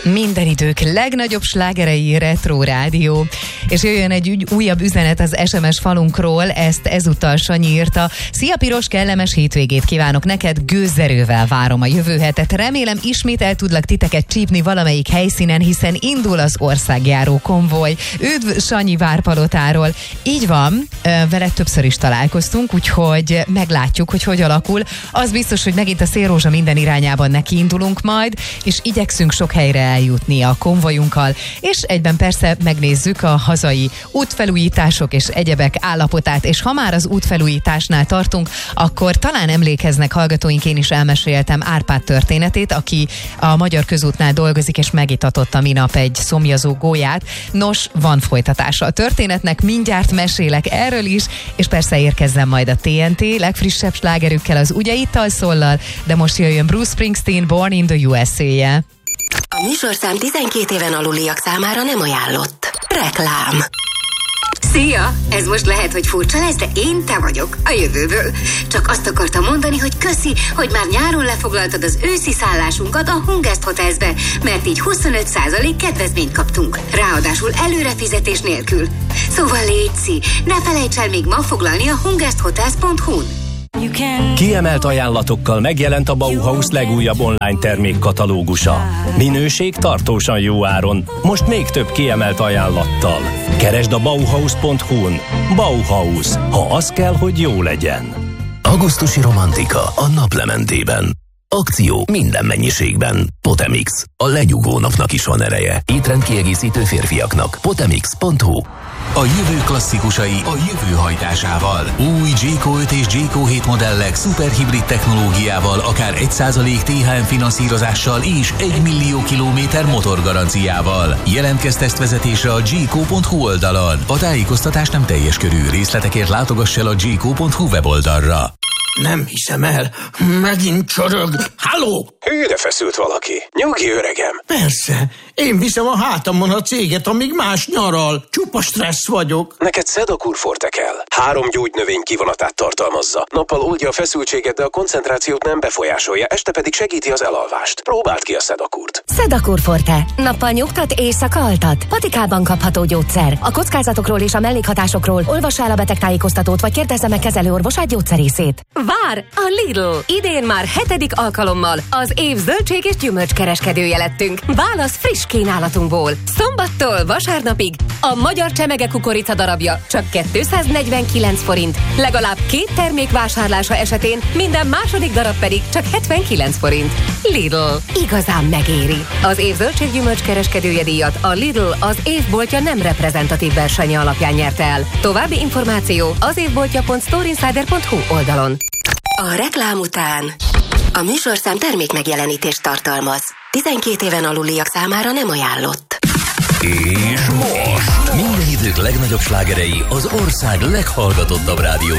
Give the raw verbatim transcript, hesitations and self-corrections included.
Minden idők legnagyobb slágerei Retro Rádió. És jöjjön egy ügy, újabb üzenet az es em es falunkról, ezt ezúttal Sanyi írta. Szia Piros, kellemes hétvégét kívánok neked, gőzerővel várom a jövő hetet. Remélem ismét el tudlak titeket csípni valamelyik helyszínen, hiszen indul az országjáró konvoj. Üdv Sanyi Várpalotáról. Így van, vele többször is találkoztunk, úgyhogy meglátjuk, hogy hogy alakul. Az biztos, hogy megint a szélrózsa minden irányában neki indulunk majd, és igyekszünk sok helyre eljutni a konvojunkkal, és egyben persze megnézzük a hazai útfelújítások és egyebek állapotát, és ha már az útfelújításnál tartunk, akkor talán emlékeznek hallgatóink, én is elmeséltem Árpád történetét, aki a Magyar Közútnál dolgozik, és megitatott a minap egy szomjazó gólyát. Nos, van folytatása a történetnek, mindjárt mesélek erről is, és persze érkezzen majd a té en té legfrissebb slágerükkel, az Ugye ittal szóllal, de most jöjjön Bruce Springsteen, Born in the u es á-je. A műsorszám tizenkét éven aluliak számára nem ajánlott. Reklám. Szia! Ez most lehet, hogy furcsa lesz, de én te vagyok, a jövőből. Csak azt akartam mondani, hogy köszi, hogy már nyáron lefoglaltad az őszi szállásunkat a Hungest Hotelsbe, mert így huszonöt százalék kedvezményt kaptunk. Ráadásul előrefizetés nélkül. Szóval létszi, ne felejts el még ma foglalni a hungesthotels pont hu-n. Kiemelt ajánlatokkal megjelent a Bauhaus legújabb online termékkatalógusa. Minőség tartósan jó áron, most még több kiemelt ajánlattal. Keresd a bauhaus pont hu-n. Bauhaus, ha az kell, hogy jó legyen. Augusztusi romantika a naplementében. Akció minden mennyiségben. Potemix, a lenyugvó napnak is van ereje. Étrendkiegészítő férfiaknak. Potemix pont hu. A jövő klasszikusai a jövő hajtásával. Új Jayco öt és Jayco hét modellek szuperhibrid technológiával, akár egy százalék té há em finanszírozással és egy millió kilométer motorgaranciával. Jelentkezz tesztvezetésre a jayco pont hu oldalon. A tájékoztatás nem teljes körű, részletekért látogass el a jayco pont hu weboldalra. Nem hiszem el, megint csorog. Halló! Hűre feszült valaki. Nyugi, öregem. Persze, én viszem a hátamon a céget, amíg más nyaral. Csupa stressz vagyok. Neked Sedakur Forte kell. Három gyógynövény kivonatát tartalmazza. Nappal oldja a feszültséget, de a koncentrációt nem befolyásolja, este pedig segíti az elalvást. Próbáld ki a Sedakurt. Sedakur Forte. Nappal nyugtat, éjszaka altat. Patikában kapható gyógyszer. A kockázatokról és a mellékhatásokról olvassa el a betegtájékoztatót, vagy kérdezze meg kezelőorvosát, gyógyszerészét. Vár! A Lidl! Idén már hetedik alkalommal az év zöldség és gyümölcskereskedője lettünk. Válasz friss kínálatunkból. Szombattól vasárnapig a magyar csemege kukorica darabja csak kétszáznegyvenkilenc forint. Legalább két termék vásárlása esetén minden második darab pedig csak hetvenkilenc forint. Lidl. Igazán megéri. Az év zöldség gyümölcskereskedője díjat a Lidl az évboltja nem reprezentatív versenye alapján nyerte el. További információ az évboltja pont storeinsider pont hu oldalon. A reklám után a műsorszám termékmegjelenítést tartalmaz. tizenkét éven aluliak számára nem ajánlott. És most minden idők legnagyobb slágerei az ország leghallgatottabb rádió